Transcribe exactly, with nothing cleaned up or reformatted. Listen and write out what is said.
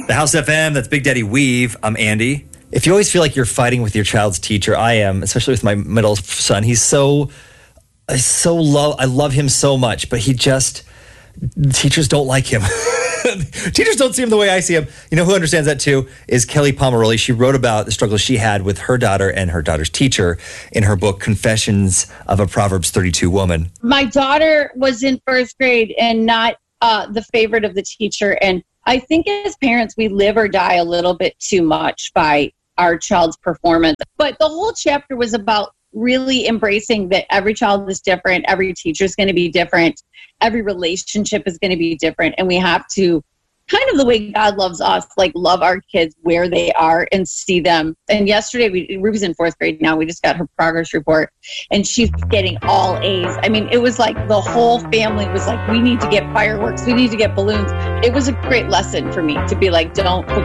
The House F M, that's Big Daddy Weave. I'm Andy. If you always feel like you're fighting with your child's teacher, I am, especially with my middle son. He's so, I so love, I love him so much, but he just, teachers don't like him. Teachers don't see him the way I see him. You know who understands that too is Kelly Pomeroli. She wrote about the struggle she had with her daughter and her daughter's teacher in her book, Confessions of a Proverbs thirty-two Woman. My daughter was in first grade and not uh, the favorite of the teacher. And I think as parents, we live or die a little bit too much by our child's performance. But the whole chapter was about really embracing that every child is different. Every teacher is going to be different. Every relationship is going to be different. And we have to, kind of the way God loves us, like love our kids where they are and see them. And yesterday, we, Ruby's in fourth grade now. We just got her progress report and she's getting all A's. I mean, it was like the whole family was like, we need to get fireworks. We need to get balloons. It was a great lesson for me to be like, don't